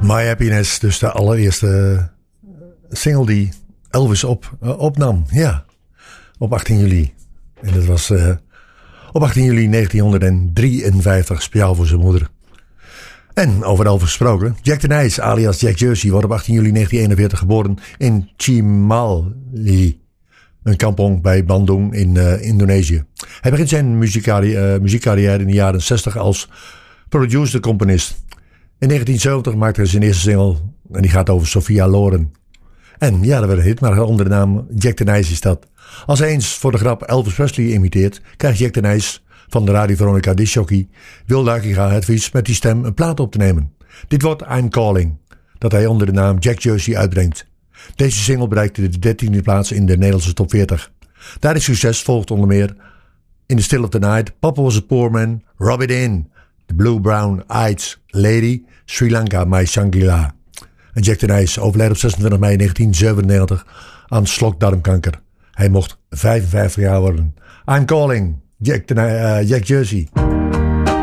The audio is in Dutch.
My Happiness, dus de allereerste single die Elvis opnam. Ja, op 18 juli. En dat was op 18 juli 1953, speciaal voor zijn moeder. En over Elvis gesproken, Jack de Nijs alias Jack Jersey wordt op 18 juli 1941 geboren in Cimali. Een kampong bij Bandung in Indonesië. Hij begint zijn muziekcarrière in de jaren 60 als producer-componist. In 1970 maakte hij zijn eerste single en die gaat over Sophia Loren. En ja, dat werd een hit, maar onder de naam Jack de Nijs is dat. Als hij eens voor de grap Elvis Presley imiteert, krijgt Jack de Nijs van de Radio Veronica discjockey Wil Luikinga het advies met die stem een plaat op te nemen. Dit wordt I'm Calling, dat hij onder de naam Jack Jersey uitbrengt. Deze single bereikte de 13e plaats in de Nederlandse top 40. Daar is succes volgt onder meer In the Still of the Night, Papa Was a Poor Man, Rub It In, The Blue Brown Eyed Lady, Sri Lanka, My Shangri-La. En Jack de Nijs overleed op 26 mei 1997 aan slokdarmkanker. Hij mocht 55 jaar worden. I'm Calling, Jack Jersey.